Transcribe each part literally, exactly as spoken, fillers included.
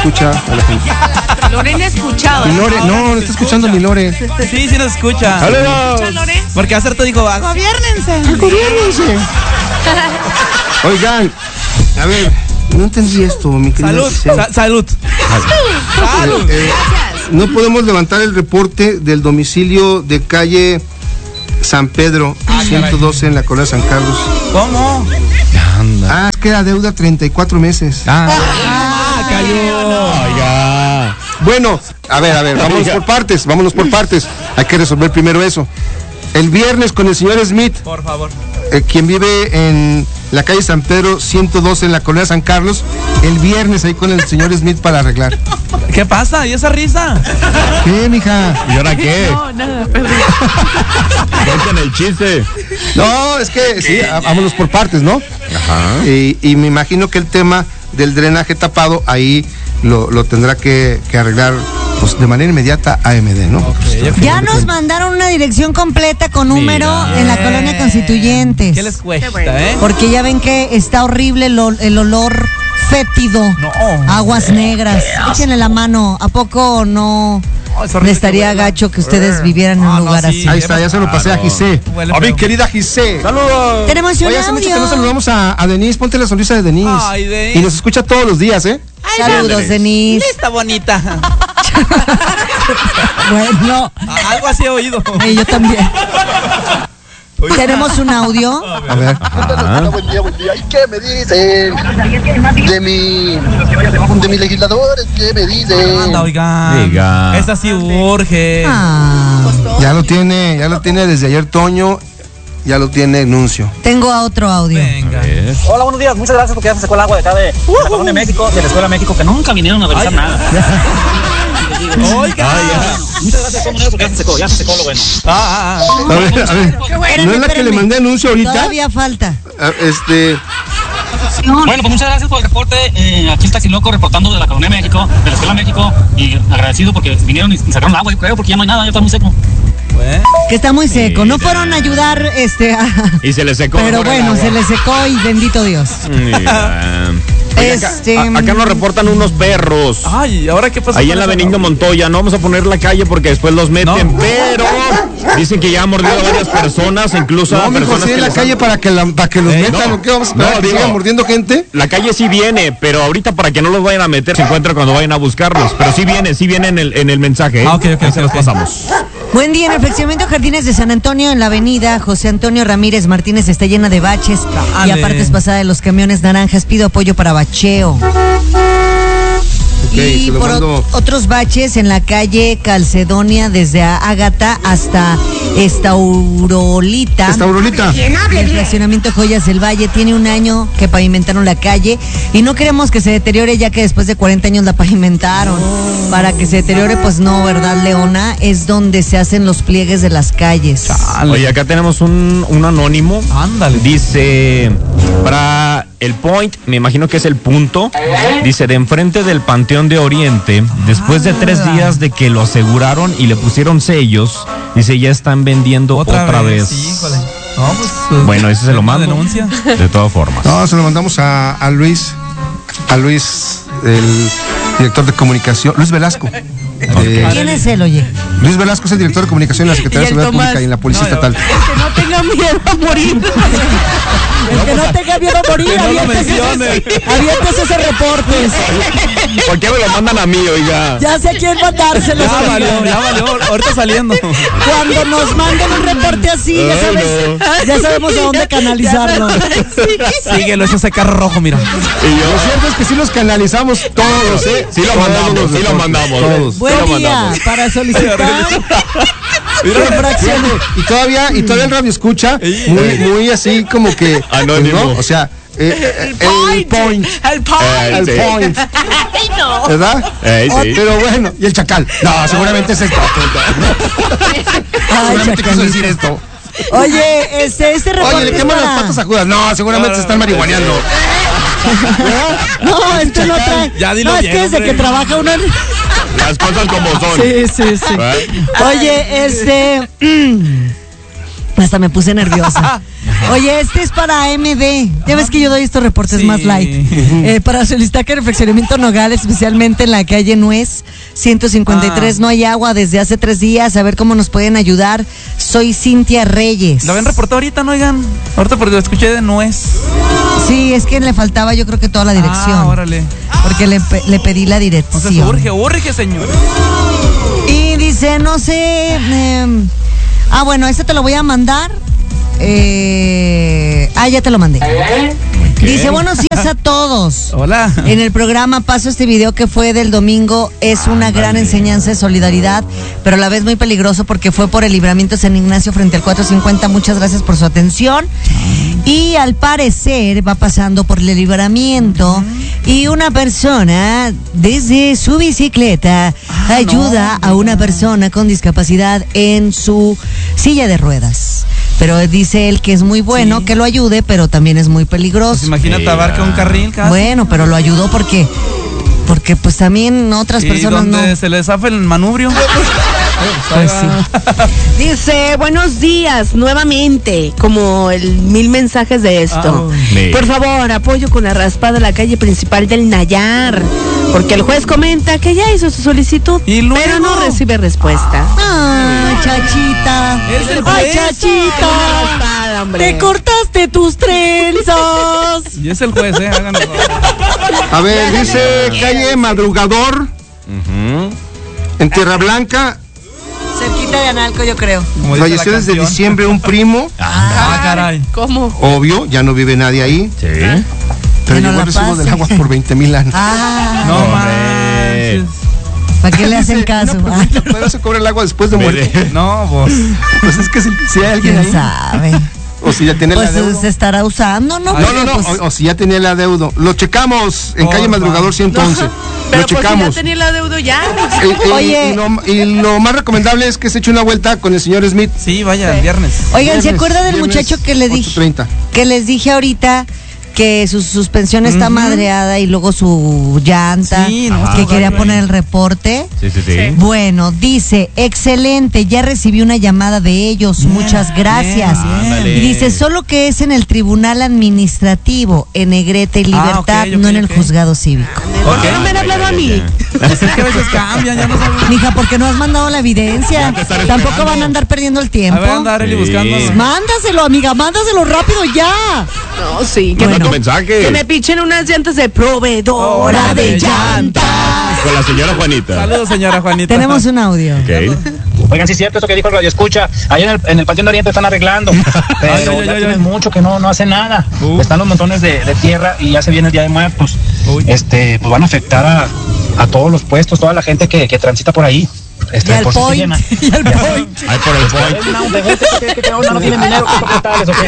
escucha a la gente. Lorena ha escuchado. Mi Lore, no, no está escuchando mi Lore. Sí, sí nos escucha. ¡Saludos! Porque hace rato dijo, gobiernense. ¡Gobiernense! Oigan, a ver, no entendí esto, mi querido. Salud, sa salud. Salud. Eh, eh, no podemos levantar el reporte del domicilio de calle San Pedro, ah, ciento doce en la colonia San Carlos. ¿Cómo? Anda. Ah, es que era deuda treinta y cuatro meses. Ah, ah cayó. Oiga. Bueno, a ver, a ver, vámonos por partes, vámonos por partes. Hay que resolver primero eso. El viernes con el señor Smith. Por favor. Eh, quien vive en la calle San Pedro, ciento doce en la colonia San Carlos. El viernes ahí con el señor Smith para arreglar. ¿Qué pasa? ¿Y esa risa? ¿Qué, mija? ¿Y ahora qué? No, nada, perdón. Cuenten el chiste. No, es que sí, vámonos por partes, ¿no? Ajá. Y, y me imagino que el tema del drenaje tapado ahí lo, lo tendrá que, que arreglar pues, de manera inmediata A M D, ¿no? Okay, okay. Ya nos mandaron una dirección completa con número Mira. en la colonia Constituyentes. ¿Qué les cuesta, eh? Porque ya ven que está horrible el, el olor fétido. No. Aguas negras. Échenle la mano. ¿A poco no? Oh, le estaría gacho que ustedes vivieran en un ah, lugar no, sí, así. Ahí está, ya se lo pasé a Gisé. A mi querida Gisé. Saludos. Tenemos un Oye, hace mucho que no saludamos a, a Denise. Ponte la sonrisa de Denise. Ay, Denise. Y nos escucha todos los días, ¿eh? Ay, saludos, Denise. Está bonita. Bueno. Algo así he oído. Sí, yo también. ¿Tenemos un audio? A ver. Ajá. Buen día, buen día. ¿Y qué me dicen? De mi... De mis legisladores, ¿qué me dicen? Anda, oigan. Diga. Esta sí urge. Ah. Ya lo tiene, ya lo tiene desde ayer Toño. Ya lo tiene Nuncio. Tengo a otro audio. Venga. Hola, buenos días. Muchas gracias porque ya se secó el agua de acá de uh-huh. la Colonia México, de la Escuela México, que nunca vinieron a revisar Ay. nada. Oiga. Muchas gracias, comunero, porque ya se secó, ya se secó lo bueno. Ah, ah, ah. A ver, a ver. Espérame, ¿No es la que le mandé anuncio ahorita? Todavía falta. Ah, este... Bueno, pues muchas gracias por el reporte. Eh, aquí está Taxiloco reportando de la Colonia México, de la Escuela México, y agradecido porque vinieron y sacaron el agua, yo creo, porque ya no hay nada, ya está muy seco. Bueno. Que está muy seco. No fueron a ayudar, este, a... Y se le secó. Pero bueno, se le secó y bendito Dios. Oye, este... acá, acá nos reportan unos perros. Ay, ¿ahora qué pasa? Ahí en la Benigno Montoya. No vamos a poner la calle porque después los meten, no. Pero dicen que ya han mordido a varias personas, incluso no, a personas mijo, sí, que en la calle han... para que la, para que los eh, metan, no, ¿qué vamos a esperar? No, digo, ¿siguen mordiendo gente? La calle sí viene, pero ahorita para que no los vayan a meter se encuentra cuando vayan a buscarlos, pero sí viene, sí viene en el en el mensaje, ¿eh? Ah, ok, ok, ahí se los okay. pasamos. Buen día, en el fraccionamiento Jardines de San Antonio, en la avenida José Antonio Ramírez Martínez está llena de baches Dale. y aparte es pasada de los camiones naranjas. Pido apoyo para bacheo. Okay, y por o- otros baches en la calle Calcedonia desde Ágata hasta Estaurolita. Estaurolita. El fraccionamiento Joyas del Valle tiene un año que pavimentaron la calle y no queremos que se deteriore ya que después de cuarenta años la pavimentaron. Oh. Para que se deteriore, pues no, ¿verdad, Leona? Es donde se hacen los pliegues de las calles. Chale. Oye, acá tenemos un, un anónimo. Ándale. Dice, para el point, me imagino que es el punto, dice, de enfrente del Panteón de Oriente, después de tres días de que lo aseguraron y le pusieron sellos, dice, ya están vendiendo otra, otra vez. vez. Sí, híjole. No, pues, pues, bueno, eso se lo mando. Denuncia. De todas formas. No, se lo mandamos a, a Luis, a Luis, el director de comunicación, Luis Velasco. Okay. ¿Quién es él, oye? Luis Velasco es el director de comunicación en la Secretaría de Seguridad Tomás? Pública y en la Policía no, Estatal. El que no tenga miedo a morir. El que no tenga miedo a morir, aviéntese ese reporte. ¿Por qué me lo mandan a mí, oiga? Ya sé a quién mandárselo. Ya valió, ya valió, ahorita saliendo. Cuando nos manden un reporte así, ya sabes, no. ya sabemos a dónde canalizarlo. Síguelo, ese carro rojo, mira. Y yo, lo cierto es que sí los canalizamos todos, ¿eh? Sí lo mandamos, sí lo mandamos. Todos. Buen lo día, mandamos. para solicitar. y todavía, y todavía el radio escucha muy, muy así como que anónimo. Pues, ¿no? O sea, eh, el, el point. El point. Eh, el point. Ay, no. ¿Verdad? Eh, sí. Pero bueno, y el chacal. No, seguramente es esto. Seguramente quiso decir esto. Oye, este, este reporte. Oye, le queman las patas a Judas. No, seguramente se están marihuaneando. No, esto no trae. Ya dilo no, es bien, que desde hombre. que trabaja uno. Las cosas como son. Sí, sí, sí. ¿Eh? Oye, este. Mm, Hasta me puse nerviosa. Oye, este es para M D. Ya ves que yo doy estos reportes Sí. más light. Eh, para solicitar que reflexionamiento Nogales, especialmente en la calle Nuez ciento cincuenta y tres, Ah. no hay agua desde hace tres días. A ver cómo nos pueden ayudar. Soy Cintia Reyes. ¿Lo habían reportado ahorita, no, oigan? Ahorita porque lo escuché de nuez. Sí, es que le faltaba yo creo que toda la dirección. Ah, órale. Porque le, pe- le pedí la O sea, dirección. urge, urge, señor. Y dice, no sé. eh, ah, bueno, este te lo voy a mandar. Eh, ah, ya te lo mandé. Dice, buenos días a todos. Hola. En el programa paso este video que fue del domingo. Es una gran enseñanza de solidaridad, pero a la vez muy peligroso porque fue por el libramiento San Ignacio frente al cuatrocientos cincuenta. Muchas gracias por su atención. Y al parecer va pasando por el libramiento y una persona desde su bicicleta ayuda a una persona con discapacidad en su silla de ruedas. Pero dice él que es muy bueno Sí. que lo ayude, pero también es muy peligroso. Pues imagínate abarca un carril casi. Bueno, pero lo ayudó porque porque pues también otras Y personas donde no. se le zafa el manubrio. Pues sí. Dice, buenos días, nuevamente, como el mil mensajes de esto. Ah, sí. Por favor, apoyo con la raspada a la calle principal del Nayar, porque el juez comenta que ya hizo su solicitud, ¿Y luego? pero no recibe respuesta. Ay, chachita. ¿Eres el Ay, juez? chachita. Una raspada, hombre. Te cortaste tus trenzas. Y es el juez, ¿eh? Háganos. A ver, dice calle Madrugador, Ujú. en Tierra Blanca. Cerquita de Analco, yo creo. Como dice Falleció la desde canción. diciembre un primo. Ah, caray. ¿Cómo? Obvio, ya no vive nadie ahí. Sí. Pero Que no llegó la el recibo del pase. agua por veinte mil años. Ah, No Hombre. manches. ¿para qué le hacen Dice, caso? una pregunta, ¿todavía se cobra el agua después de muerte? No, vos. Pues es que si, si hay alguien ¿Quién ahí, sabe? o si ya tiene Pues la deuda. se estará usando, ¿no? No, no, no, Pues, o, o si ya tenía el adeudo. Lo checamos en Por calle Madrugador favor. ciento once. Pero Lo pues si ya checamos. tenía el adeudo ya. Y, y- Oye. y lo, y lo más recomendable es que se eche una vuelta con el señor Smith. Sí, vaya, el viernes. Oigan, ¿se Viernes, acuerda del viernes, muchacho que le ocho dije treinta. que les dije ahorita que su suspensión está Ujú. madreada y luego su llanta, Sí, no, que ajá. quería poner el reporte? Sí, sí, sí. Bueno, dice, excelente, ya recibí una llamada de ellos, muchas gracias. bien. Ándale. Y dice, solo que es en el tribunal administrativo, en Negrete y Ah, Libertad, ok, ok, no en el ok. juzgado cívico. ¿Por qué no me han hablado a mí? Pues es que a veces cambian, ya no saben. Mija, porque no has mandado la evidencia. Tampoco van a andar perdiendo el tiempo. A ver, anda Arely Sí. buscando. Mándaselo, amiga, mándaselo rápido ya. No, sí. Que, Manda me, tu mensaje. que me pichen unas llantas de proveedora Hora de de llantas. Con la señora Juanita. Saludos, señora Juanita. Tenemos un audio. Ok. Oigan, sí es cierto eso que dijo el Radio Escucha. Ahí en el, en el Panteón de Oriente están arreglando. Pero Ay, ay, ya ay, tienen ay. mucho que no, no hacen nada. Uh. Están los montones de, de tierra y ya se viene el Día de Muertos. Uy. Este, pues van a afectar a, a todos los puestos, toda la gente que, que transita por ahí. Este, Y al por si se point. llena. Y al point. Ahí por el point. Es una- de gente que, que, que no tienen dinero, ¿qué hospitales o qué?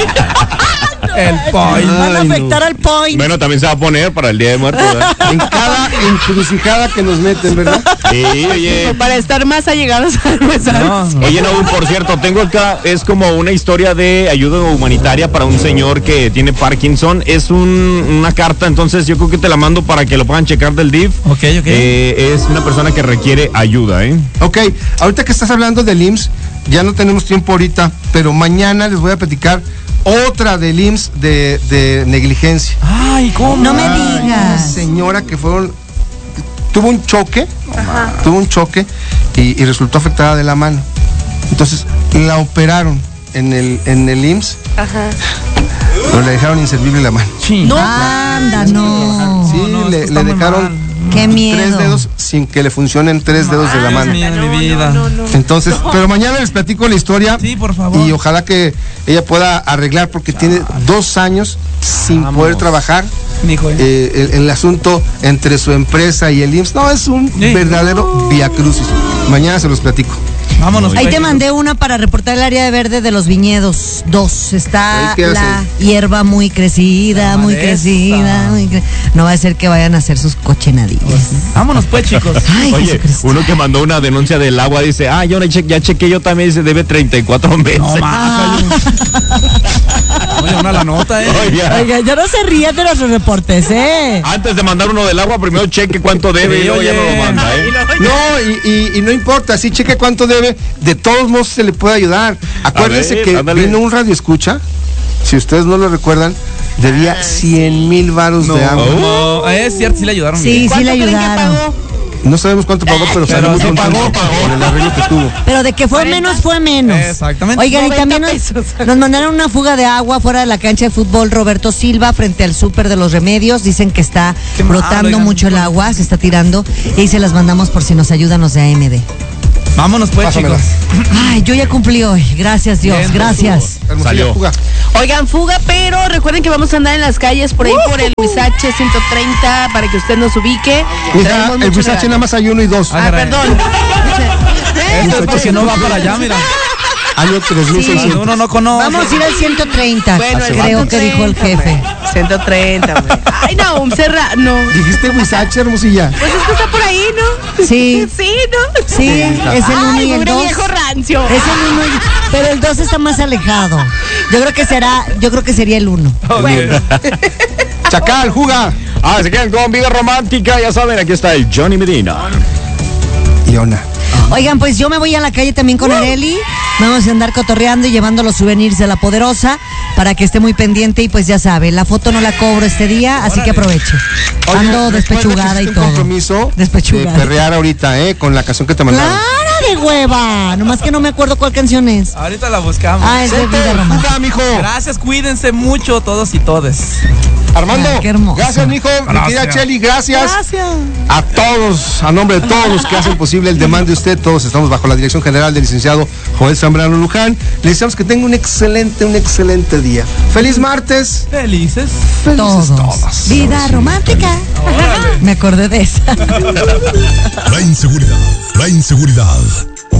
El point. Van a Ay, no. afectar al point. Bueno, también se va a poner para el Día de Muertos, ¿verdad? En cada encrucijada que nos meten, ¿verdad? Sí, oye. Para estar más allegados a nuestra. No, no. Oye, no, por cierto, tengo acá, es como una historia de ayuda humanitaria para un señor que tiene Parkinson. Es un, una carta, entonces yo creo que te la mando para que lo puedan checar del D I F. Ok, ok. Eh, es una persona que requiere ayuda, ¿eh? Ok, ahorita que estás hablando del I M S S, ya no tenemos tiempo ahorita, pero mañana les voy a platicar otra del I M S S de, de negligencia. Ay, ¿cómo? No me Ay, Una digas. señora que fueron, tuvo un choque, tuvo un choque y, y resultó afectada de la mano. Entonces la operaron en el, en el I M S S, Ajá. pero le dejaron inservible la mano. Sí. No. Anda, no. Sí, no, le, esto le está muy dejaron mal. Qué miedo. tres dedos sin que le funcionen tres dedos de la Ay, mano. Dios mío de mi vida. No, no, no. Entonces, pero mañana les platico la historia. Sí, por favor. Y ojalá que ella pueda arreglar porque tiene dos años sin Vamos. poder trabajar. Mijo, eh. Eh, el, el asunto entre su empresa y el I M S S, no, es un Sí. verdadero viacrucis. Mañana se los platico. Vámonos. Ahí pues. te mandé una para reportar el área de verde de los viñedos. Dos. Está Ahí, ¿qué la hacen? hierba muy crecida, La muy maleza. crecida. Muy cre- No va a ser que vayan a hacer sus cochenadillas. Vámonos pues, chicos. Ay, Oye, Jesucristo. uno que mandó una denuncia del agua dice, ah, yo ya, che- ya chequé, yo también, dice, debe treinta y cuatro meses. No, mames. Ah, Oye, de una la nota, ¿eh? Oiga, Oiga, yo no se ríe de nuestros reportes, ¿eh? antes de mandar uno del agua, primero cheque cuánto debe Sí, y luego ya no oye. lo manda, ¿eh? No, y, y- y no importa, sí cheque cuánto debe, de todos modos se le puede ayudar. Acuérdense ver, que ándale. vino un radio escucha, si ustedes no lo recuerdan, debía cien mil varos de agua. No, es cierto, sí le ayudaron. Sí, bien. sí le ¿Cuánto creen que ayudaron. pagó? No sabemos cuánto pagó, pero, Pero salió muy sí contento pagó, pagó. por el arreglo que tuvo. Pero de que fue cuarenta. menos, fue menos. Exactamente. Oigan, y noventa también nos, pesos. nos mandaron una fuga de agua fuera de la cancha de fútbol Roberto Silva frente al súper de los Remedios. Dicen que está Qué mal, brotando oigan. mucho el agua, se está tirando. Y ahí se las mandamos por si nos ayudan los de A M D. Vámonos pues, Pásamela. chicos. Ay, yo ya cumplí hoy. Gracias, Dios. Bien, Gracias. Hermosilla, Salió. fuga. Oigan, fuga, pero recuerden que vamos a andar en las calles por ahí por el Huizache ciento treinta para que usted nos ubique. Mira, Traemos el mucho Huizache regalo. nada más hay uno y dos. Ah, Ah, caray. perdón. Esto es porque no va para allá, mira. Año tres mil Cuando seiscientos. uno no conoce. Vamos a ir al ciento treinta. Bueno, el creo que dijo el jefe. ciento treinta, hombre. Ay, no, un serra, no. Dijiste Huizache, hermosilla. Pues es que está por ahí, ¿no? Sí. Sí, ¿no? Sí, es el uno Ay, y el pobre dos. viejo rancio. Es el uno, y- pero el dos está más alejado. Yo creo que será, yo creo que sería el uno. Chacal, juga. Ah, se quedan con Vida Romántica, ya saben, aquí está el Johnny Medina. Iona. Oigan, pues yo me voy a la calle también con Areli. Vamos a andar cotorreando y llevando los souvenirs de La Poderosa para que esté muy pendiente y pues ya sabe, la foto no la cobro este día, así que aproveche. Oye, Ando recuerda despechugada que y hiciste todo. un compromiso Despechugada. de perrear ahorita, ¿eh? Con la canción que te mandaron. Claro, de hueva. Nomás que no me acuerdo cuál canción es. Ahorita la buscamos. Ah, es de Vida Romántica. Juga, mijo. Gracias, cuídense mucho todos y todes. Armando, Ay, qué hermoso. gracias, mijo. Mi querida Gracias. Cheli, gracias. Gracias. A todos, a nombre de todos los que hacen posible el demanda de usted, todos estamos bajo la dirección general del licenciado Joel Zambrano Luján. Le deseamos que tenga un excelente, un excelente día. Feliz martes. Felices. Felices Todos. todos. Vida romántica. Me acordé de esa. La inseguridad, la inseguridad